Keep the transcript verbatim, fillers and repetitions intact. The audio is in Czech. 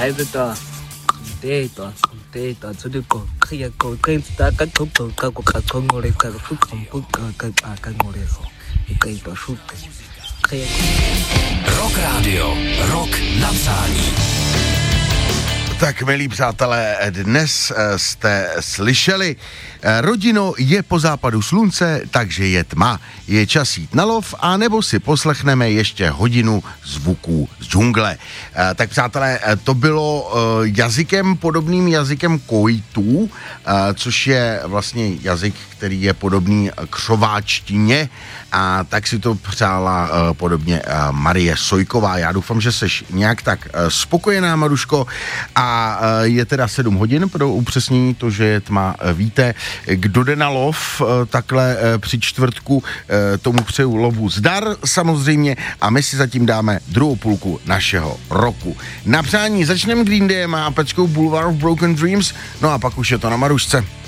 孩子的对的对的这个狗可以狗可以大家狗狗狗狗看从我的看不看不看看啊看我的好可以的数可以 Rock Radio, rok na přání. Tak, milí přátelé, dnes jste slyšeli, rodino, je po západu slunce, takže je tma. Je čas jít na lov, anebo si poslechneme ještě hodinu zvuků z džungle. Tak, přátelé, to bylo jazykem, podobným jazykem kojtů, což je vlastně jazyk, který je podobný křováčtině, a tak si to přála podobně Marie Sojková. Já doufám, že seš nějak tak spokojená, Maruško, a je teda sedm hodin pro upřesnění, to, že je tma, víte. Kdo jde na lov takhle při čtvrtku, tomu přeju lovu zdar samozřejmě, a my si zatím dáme druhou půlku našeho roku. Na přání začneme Green Dayem a peckou Boulevard of Broken Dreams, no a pak už je to na Marušce.